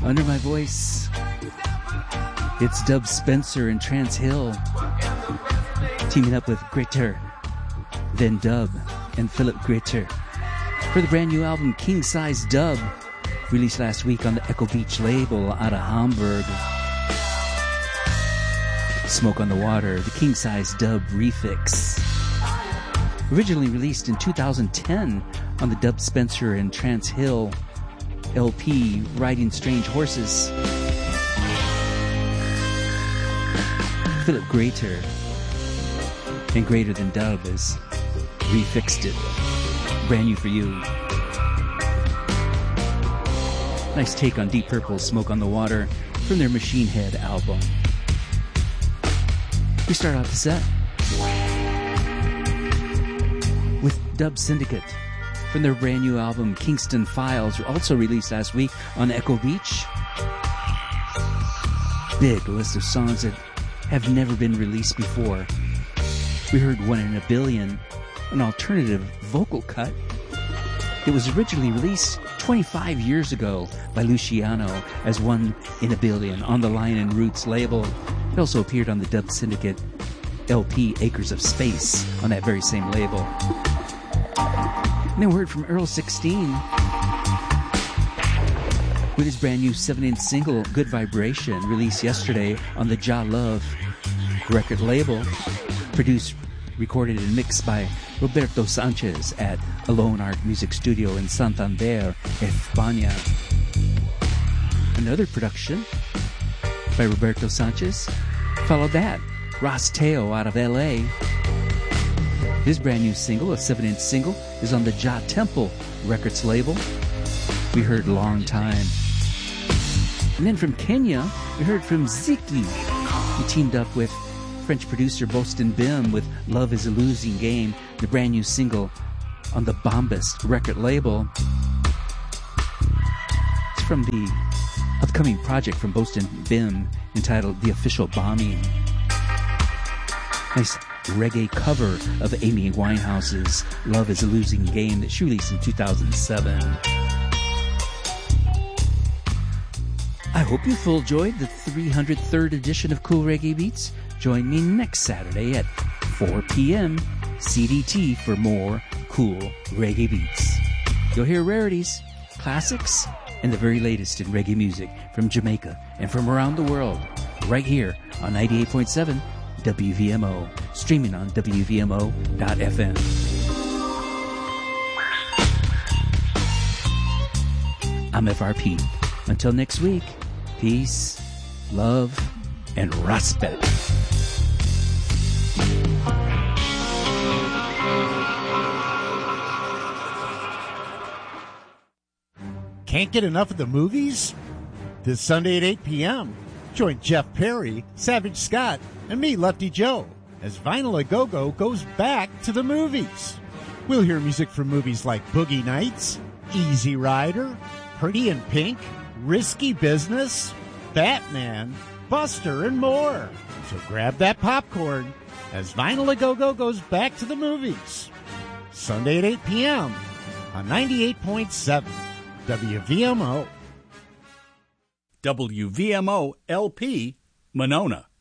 Under My Voice. It's Dub Spencer and Trance Hill teaming up with Greater Than Dub and Philip Greater for the brand new album King Size Dub, released last week on the Echo Beach label out of Hamburg. Smoke on the Water, the King Size Dub Refix. Originally released in 2010 on the Dub Spencer and Trance Hill LP, Riding Strange Horses. Philip Greater and Greater Than Dub has refixed it. Brand new for you. Nice take on Deep Purple's Smoke on the Water from their Machine Head album. We start off the set with Dub Syndicate from their brand new album Kingston Files, also released last week on Echo Beach. Big list of songs that have never been released before. We heard One in a Billion, an alternative vocal cut. It was originally released 25 years ago by Luciano as One in a Billion on the Lion and Roots label. It also appeared on the Dub Syndicate LP Acres of Space on that very same label. And then we heard from Earl 16 with his brand new 7-inch single Good Vibration, released yesterday on the Ja Love record label, produced, recorded and mixed by Roberto Sanchez at Alone Art Music Studio in Santander, España. Another production by Roberto Sanchez. Followed that, Ross Teo out of LA. His brand new single, a 7-inch single, is on the Ja Temple Records label. We heard Long Time. And then from Kenya, we heard from Ziki. He teamed up with French producer Boston Bim with Love is a Losing Game, the brand new single on the Bombast record label. It's from the upcoming project from Boston Bim entitled The Official Bombing. Nice reggae cover of Amy Winehouse's Love is a Losing Game that she released in 2007. I hope you full enjoyed the 303rd edition of Cool Reggae Beats. Join me next Saturday at 4 p.m. CDT for more cool reggae beats. You'll hear rarities, classics, and the very latest in reggae music from Jamaica and from around the world, right here on 98.7 WVMO, streaming on WVMO.fm. I'm FRP. Until next week, peace, love, and respect. Can't get enough of the movies? This Sunday at 8 p.m., join Jeff Perry, Savage Scott, and me, Lefty Joe, as Vinyl A Go-Go goes back to the movies. We'll hear music from movies like Boogie Nights, Easy Rider, Pretty in Pink, Risky Business, Batman, Buster, and more. So grab that popcorn as Vinyl A Go-Go goes back to the movies. Sunday at 8 p.m. on 98.7 WVMO. WVMO LP, Monona.